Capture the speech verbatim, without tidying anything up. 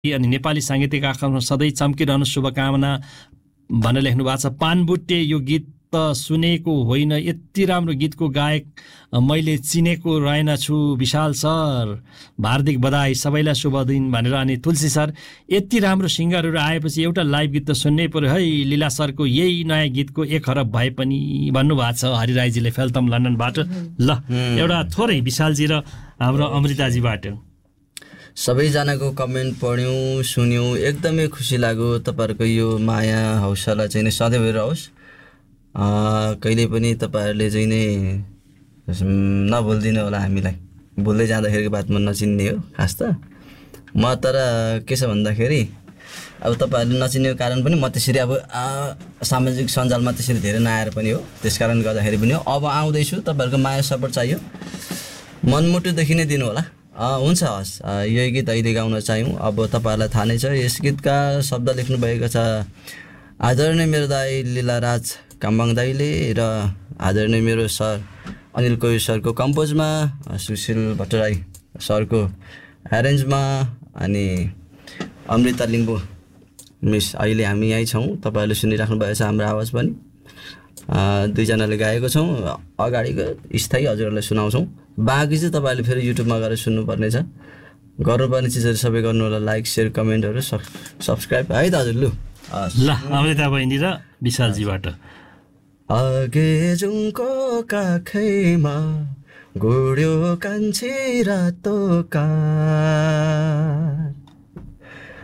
अनि नेपाली साङ्गीतिक आँखामा सधैँ चम्किरहनु शुभकामना भनेर लेख्नु भएको छ। पानबुट्टे यो गीत त सुनेको होइन, यति राम्रो गीतको गायक मैले चिनेको रहेनछु। विशाल सर हार्दिक बधाई, सबैलाई शुभ दिन भनेर। अनि तुलसी सर यति राम्रो सिङ्गरहरू आएपछि एउटा लाइभ गीत त सुन्नै पर्यो है, लीला सरको यही नयाँ गीतको एक हरब भए पनि भन्नुभएको छ हरिराईजीले फेल्तम लन्डनबाट। ल एउटा थोरै विशालजी र हाम्रो अमृताजीबाट सबैजनाको कमेन्ट पढ्यौँ सुन्यौँ, एकदमै खुसी लाग्यो। तपाईँहरूको यो माया हौसला चाहिँ नै सधैँ रहोस्। कहिले पनि तपाईँहरूले चाहिँ नै नभुलिदिनु होला हामीलाई। भुल्दै जाँदाखेरिको बातमा नचिन्ने हो खास त म। तर के छ भन्दाखेरि अब तपाईँहरूले नचिन्नेको कारण पनि म त्यसरी अब सामाजिक सञ्जालमा त्यसरी धेरै नआएर पनि हो, त्यस कारण गर्दाखेरि पनि हो। अब आउँदैछु, तपाईँहरूको माया सपोर्ट चाहियो, मनमुटुदेखि नै दिनु होला। हुन्छ हस्, यो गीत अहिले गाउन चाह्यौँ। अब तपाईँहरूलाई थाहा नै छ, यस गीतका शब्द लेख्नुभएको छ आदरणीय मेरो दाई लीलाराज काम्बाङ दाईले र आदरणीय मेरो सर अनिल कोही सरको कम्पोजमा, सुशील भट्टराई सरको एरेन्जमा, अनि अमृता लिम्बू मिस अहिले हामी यहीँ छौँ। तपाईँहरूले सुनिराख्नु भएको छ हाम्रो आवाज पनि, दुईजनाले गाएको छौँ। अगाडिको स्थायी हजुरहरूलाई सुनाउँछौँ, बाँकी चाहिँ तपाईँहरूले फेरि युट्युबमा गएर सुन्नुपर्ने छ। गर्नुपर्ने चिजहरू सबै गर्नु होला, लाइक सेयर कमेन्टहरू सब्सक्राइब है त हजुर। लु ल अमृता बहिनी र विशालजीबाट आगे जुङको काखैमा गुड्यो कान्छी रातो काठ